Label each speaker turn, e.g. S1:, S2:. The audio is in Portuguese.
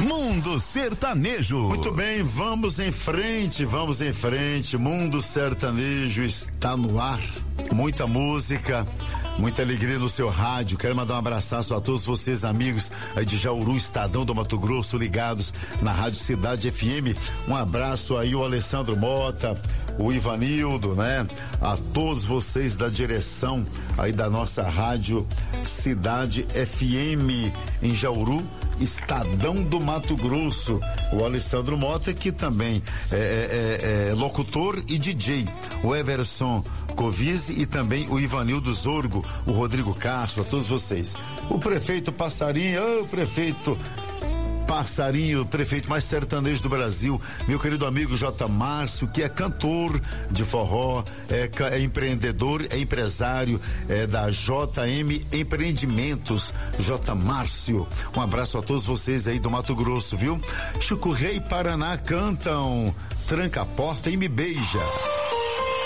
S1: Mundo Sertanejo.
S2: Muito bem, vamos em frente. Mundo Sertanejo está no ar. Muita música, muita alegria no seu rádio. Quero mandar um abraço a todos vocês, amigos aí de Jauru, Estadão do Mato Grosso, ligados na Rádio Cidade FM. Um abraço aí o Alessandro Mota, o Ivanildo, né? A todos vocês da direção aí da nossa Rádio Cidade FM em Jauru, Estadão do Mato Grosso. O Alessandro Mota, que também é locutor e DJ. O Everson Covise e também o Ivanildo Zorgo, o Rodrigo Castro, a todos vocês. O prefeito Passarinho, o prefeito mais sertanejo do Brasil, meu querido amigo J. Márcio, que é cantor de forró, é empreendedor, é empresário, da JM Empreendimentos, J. Márcio. Um abraço a todos vocês aí do Mato Grosso, viu? Chico Rei e Paraná cantam Tranca a Porta e Me Beija.